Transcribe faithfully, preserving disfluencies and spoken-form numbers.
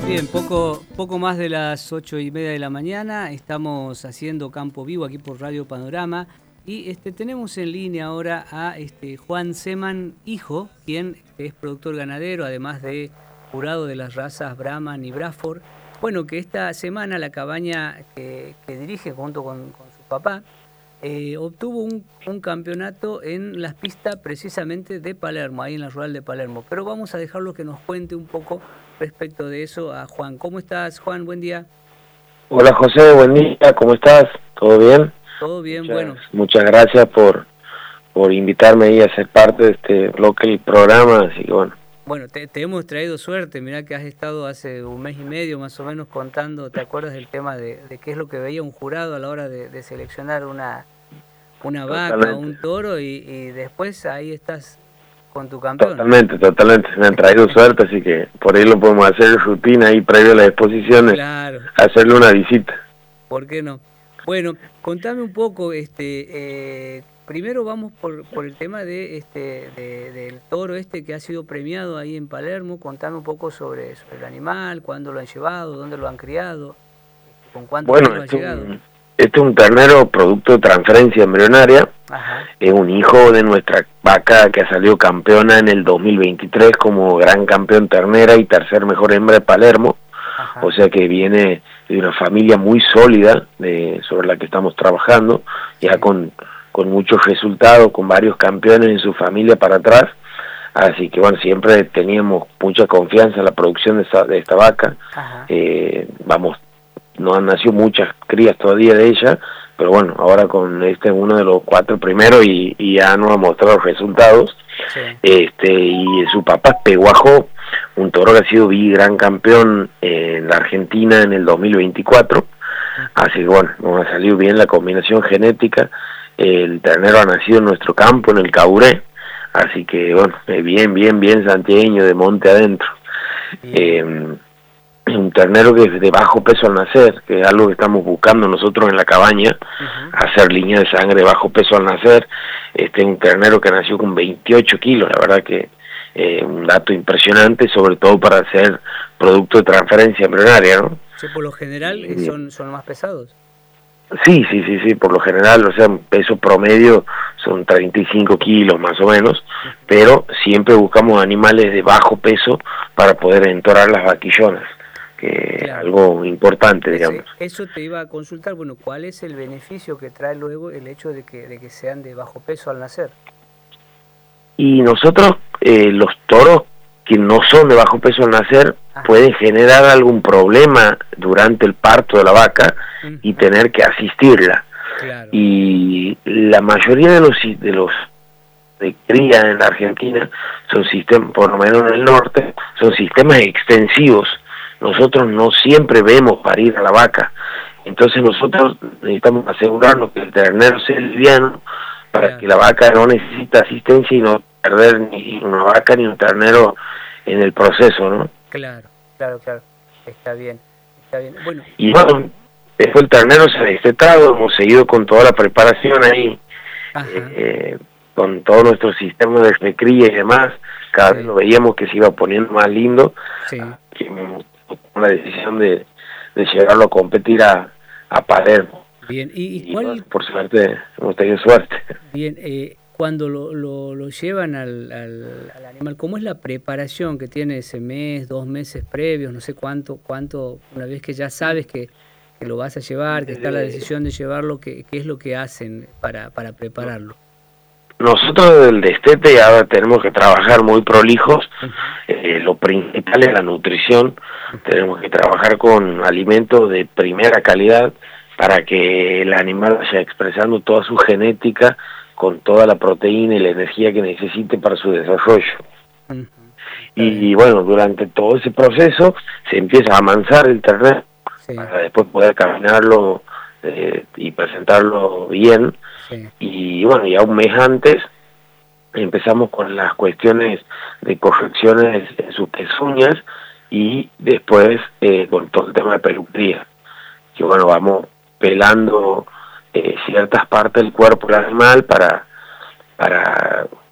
Bien, poco, poco más de las ocho y media de la mañana, estamos haciendo Campo Vivo aquí por Radio Panorama y este, tenemos en línea ahora a este, Juan Seman, hijo, quien es productor ganadero, además de jurado de las razas Brahman y Braford. Bueno, que esta semana la cabaña que, que dirige junto con, con su papá eh, obtuvo un, un campeonato en las pistas precisamente de Palermo, ahí en la rural de Palermo. Pero vamos a dejarlo que nos cuente un poco respecto de eso a Juan. ¿Cómo estás, Juan? Buen día. Hola, José, buen día, ¿cómo estás? ¿Todo bien? Todo bien, muchas, bueno. Muchas gracias por, por invitarme ahí a ser parte de este bloque del programa, así que bueno. Bueno, te, te hemos traído suerte, mirá que has estado hace un mes y medio más o menos contando, ¿te acuerdas del tema de, de qué es lo que veía un jurado a la hora de, de seleccionar una, una vaca, un toro, y, y después ahí estás con tu campeón? Totalmente, totalmente, me han traído suerte, así que por ahí lo podemos hacer rutina ahí previo a las exposiciones, claro. Hacerle una visita. ¿Por qué no? Bueno, contame un poco, este, eh, primero vamos por, por el tema de este de, del toro este que ha sido premiado ahí en Palermo. Contame un poco sobre, sobre el animal, cuándo lo han llevado, dónde lo han criado, con cuántos bueno, kilos ha este llegado. Un, este es un ternero producto de transferencia embrionaria. Ajá. Es un hijo de nuestra vaca que ha salido campeona en el dos mil veintitrés como gran campeón ternera y tercer mejor hembra de Palermo. Ajá. O sea que viene de una familia muy sólida de, sobre la que estamos trabajando, ya sí. con, con muchos resultados, con varios campeones en su familia para atrás. Así que bueno, siempre teníamos mucha confianza en la producción de esta, de esta vaca. Eh, vamos, no han nacido muchas crías todavía de ella, pero bueno, ahora con este uno de los cuatro primeros y, y ya nos ha mostrado resultados. Sí. Este, y su papá es Peguajo, un toro que ha sido gran campeón en la Argentina en el dos mil veinticuatro. Así que bueno, nos ha salido bien la combinación genética. El ternero ha nacido en nuestro campo, en el Caburé. Así que bueno, bien, bien, bien santiagueño, de monte adentro. Eh, es un ternero que es de bajo peso al nacer, que es algo que estamos buscando nosotros en la cabaña, uh-huh. hacer línea de sangre de bajo peso al nacer. Este es un ternero que nació con veintiocho kilos, la verdad que eh, un dato impresionante, sobre todo para ser producto de transferencia embrionaria, ¿no? Sí, por lo general y, son, son más pesados. Sí, sí, sí, sí, por lo general, o sea, un peso promedio son treinta y cinco kilos más o menos, uh-huh. pero siempre buscamos animales de bajo peso para poder entorar las vaquillonas, que claro. es algo importante, digamos. Eso te iba a consultar, bueno, ¿cuál es el beneficio que trae luego el hecho de que, de que sean de bajo peso al nacer? Y nosotros, eh, los toros que no son de bajo peso al nacer, Ajá. pueden generar algún problema durante el parto de la vaca uh-huh. y tener que asistirla. Claro. Y la mayoría de los de los de cría en la Argentina son sistemas, por lo menos en el norte, son sistemas extensivos. Nosotros no siempre vemos parir a la vaca, entonces nosotros necesitamos asegurarnos que el ternero sea liviano para claro. que la vaca no necesite asistencia y no perder ni una vaca ni un ternero en el proceso, ¿no? Claro, claro, claro, está bien, está bien. Bueno, y bueno, después el ternero se ha destetado, hemos seguido con toda la preparación ahí, eh, con todo nuestro sistema de cría y demás, cada sí. vez lo veíamos que se iba poniendo más lindo, sí. que me la decisión de, de llevarlo a competir a, a Palermo. Bien, ¿y, y, y cuál? Bueno, por suerte, hemos tenido suerte. Bien, eh, cuando lo, lo, lo llevan al, al, al animal, ¿cómo es la preparación que tiene ese mes, dos meses previos, no sé cuánto, cuánto una vez que ya sabes que, que lo vas a llevar, que está la decisión de llevarlo, ¿qué, qué es lo que hacen para, para prepararlo? Nosotros del destete ya ahora tenemos que trabajar muy prolijos, eh, lo principal es la nutrición, tenemos que trabajar con alimentos de primera calidad para que el animal vaya expresando toda su genética con toda la proteína y la energía que necesite para su desarrollo. Uh-huh. Y, y bueno, durante todo ese proceso se empieza a amansar el ternero sí. para después poder caminarlo eh, y presentarlo bien. Sí. Y bueno, ya un mes antes empezamos con las cuestiones de correcciones en sus pezuñas y después eh, con todo el tema de peluquería, que bueno, vamos pelando eh, ciertas partes del cuerpo del animal para, para